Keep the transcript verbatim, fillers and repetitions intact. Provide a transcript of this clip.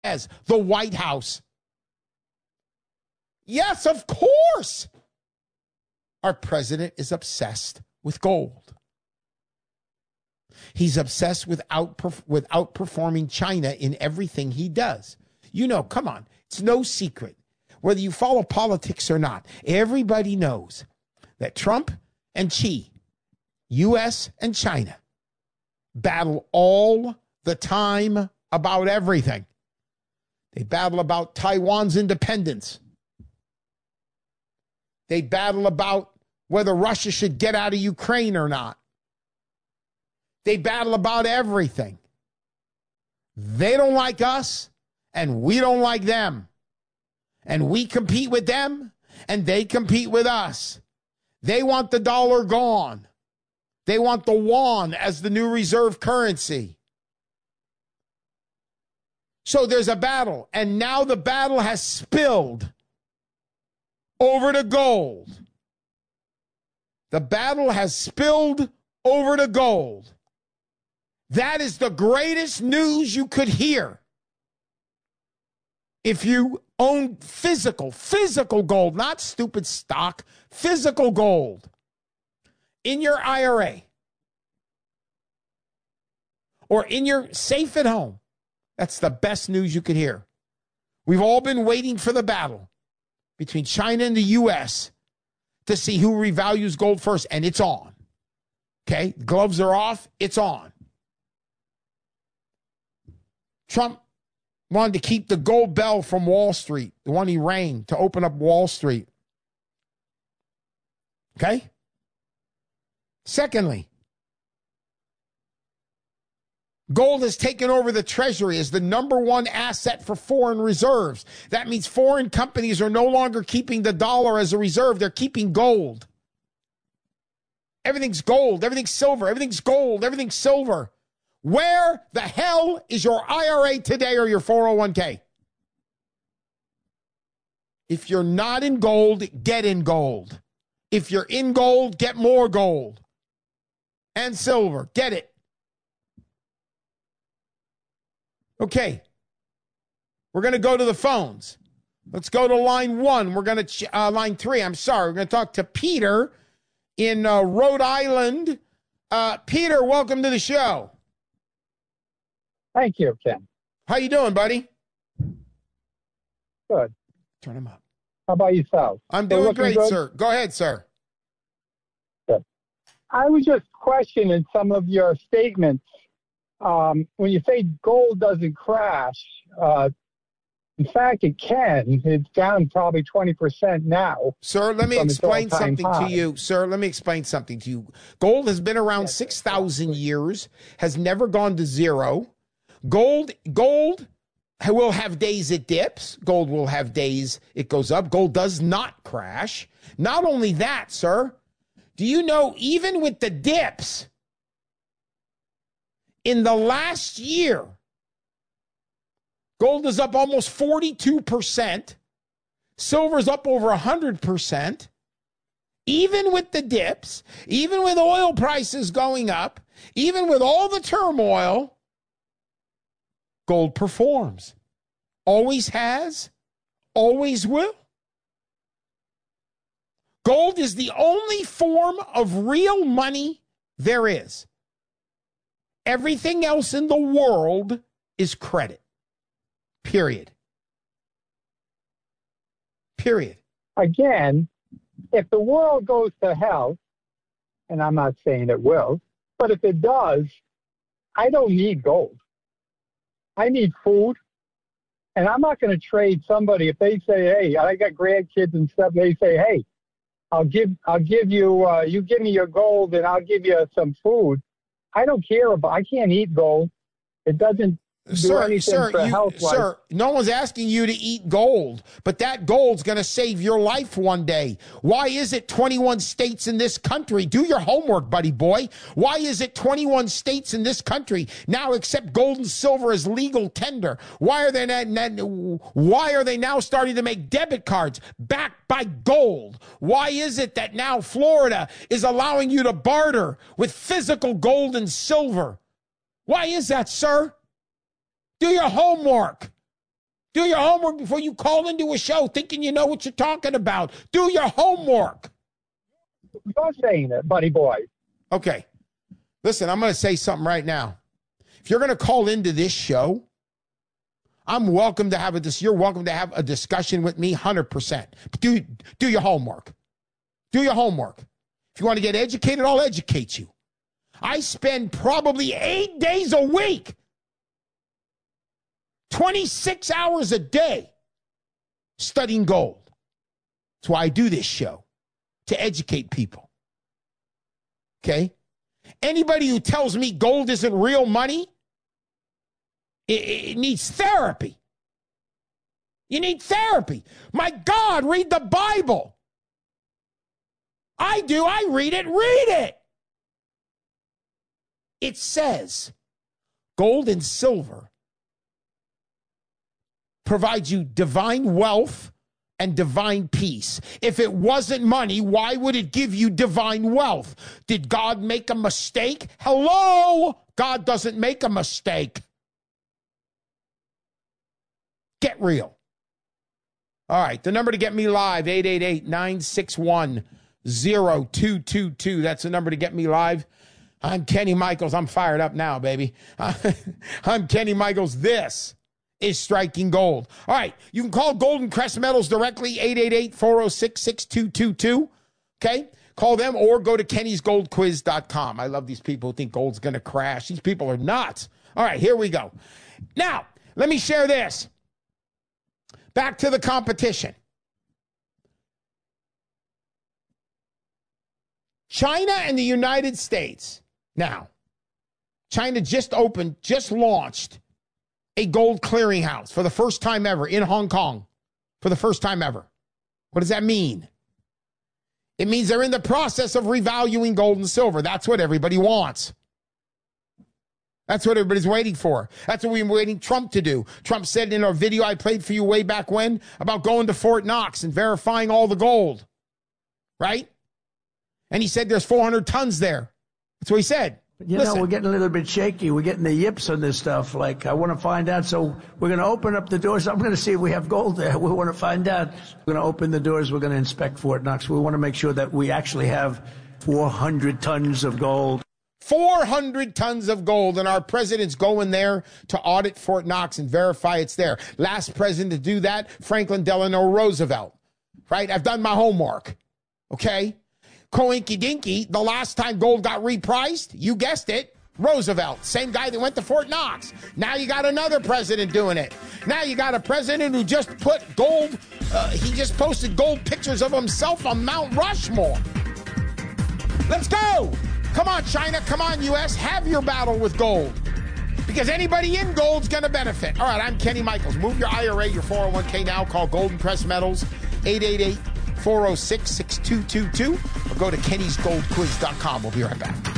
as the White House. Yes, of course. Our president is obsessed with gold. He's obsessed with, outperf- with outperforming China in everything he does. You know, come on, it's no secret. Whether you follow politics or not, everybody knows that Trump and Xi, U S and China, battle all the time about everything. They battle about Taiwan's independence. They battle about whether Russia should get out of Ukraine or not. They battle about everything. They don't like us, and we don't like them. And we compete with them, and they compete with us. They want the dollar gone. They want the yuan as the new reserve currency. So there's a battle, and now the battle has spilled over to gold. The battle has spilled over to gold. That is the greatest news you could hear. If you own physical, physical gold, not stupid stock, physical gold in your I R A or in your safe at home, that's the best news you could hear. We've all been waiting for the battle between China and the U S to see who revalues gold first, and it's on. Okay? Gloves are off. It's on. Trump wanted to keep the gold bell from Wall Street, the one he rang to open up Wall Street. Okay? Secondly, gold has taken over the Treasury as the number one asset for foreign reserves. That means foreign companies are no longer keeping the dollar as a reserve. They're keeping gold. Everything's gold. Everything's silver. Everything's gold. Everything's silver. Where the hell is your I R A today or your four oh one k? If you're not in gold, get in gold. If you're in gold, get more gold and silver. Get it. Okay. We're going to go to the phones. Let's go to line one. We're going to, uh, line three, I'm sorry. We're going to talk to Peter in uh, Rhode Island. Uh, Peter, welcome to the show. Thank you, Ken. How you doing, buddy? Good. Turn him up. How about yourself? I'm doing great, good? sir. Go ahead, sir. Good. I was just questioning some of your statements. Um, when you say gold doesn't crash, uh, in fact, it can. It's down probably twenty percent now. Sir, let me explain something high. to you. Sir, let me explain something to you. Gold has been around yes, six thousand years, has never gone to zero. Gold, gold will have days it dips. Gold will have days it goes up. Gold does not crash. Not only that, sir, do you know even with the dips, in the last year, gold is up almost forty-two percent. Silver's up over one hundred percent. Even with the dips, even with oil prices going up, even with all the turmoil, gold performs. Always has, always will. Gold is the only form of real money there is. Everything else in the world is credit. Period. Period. Again, if the world goes to hell, and I'm not saying it will, but if it does, I don't need gold. I need food, and I'm not going to trade somebody if they say, "Hey, I got grandkids and stuff." They say, "Hey, I'll give, I'll give you, uh, you give me your gold, and I'll give you some food." I don't care about. I can't eat gold. It doesn't do sir, anything sir, for you, health-wise. Sir, no one's asking you to eat gold, but that gold's going to save your life one day. Why is it twenty-one states in this country? Do your homework, buddy boy. Why is it twenty-one states in this country now accept gold and silver as legal tender? Why are they not, why are they now starting to make debit cards backed by gold? Why is it that now Florida is allowing you to barter with physical gold and silver? Why is that, sir? Do your homework. Do your homework before you call into a show thinking you know what you're talking about. Do your homework. You're saying it, buddy boy. Okay. Listen, I'm going to say something right now. If you're going to call into this show, I'm welcome to have a dis- you're welcome to have a discussion with me one hundred percent. But do do your homework. Do your homework. If you want to get educated, I'll educate you. I spend probably eight days a week, twenty-six hours a day studying gold. That's why I do this show, to educate people. Okay? Anybody who tells me gold isn't real money, it, it needs therapy. You need therapy. My God, read the Bible. I do. I read it. Read it. It says gold and silver provides you divine wealth and divine peace. If it wasn't money, why would it give you divine wealth? Did God make a mistake? Hello? God doesn't make a mistake. Get real. All right, the number to get me live, eight eight eight, nine six one, zero two two two. That's the number to get me live. I'm Kenny Michaels. I'm fired up now, baby. I'm Kenny Michaels. This is Striking Gold. All right, you can call Golden Crest Metals directly, eight eight eight, four oh six, six two two two. Okay? Call them or go to kennys gold quiz dot com. I love these people who think gold's going to crash. These people are nuts. All right, here we go. Now, let me share this. Back to the competition. China and the United States. Now, China just opened, just launched a gold clearinghouse for the first time ever in Hong Kong. For the first time ever. What does that mean? It means they're in the process of revaluing gold and silver. That's what everybody wants. That's what everybody's waiting for. That's what we were waiting Trump to do. Trump said in our video I played for you way back when about going to Fort Knox and verifying all the gold. Right? And he said there's four hundred tons there. That's what he said. You Listen. know, we're getting a little bit shaky. We're getting the yips on this stuff. Like, I want to find out. So we're going to open up the doors. I'm going to see if we have gold there. We want to find out. We're going to open the doors. We're going to inspect Fort Knox. We want to make sure that we actually have four hundred tons of gold. four hundred tons of gold, and our president's going there to audit Fort Knox and verify it's there. Last president to do that, Franklin Delano Roosevelt. Right? I've done my homework. Okay? Coinky dinky, the last time gold got repriced, you guessed it, Roosevelt, same guy that went to Fort Knox. Now you got another president doing it. Now you got a president who just put gold, uh, he just posted gold pictures of himself on Mount Rushmore. Let's go. Come on, China. Come on, U S. Have your battle with gold. Because anybody in gold's going to benefit. All right, I'm Kenny Michaels. Move your I R A, your four oh one k now. Call Golden Crest Metals, eight eight eight, four oh six, six two two two. Or go to kennys gold quiz dot com. We'll be right back.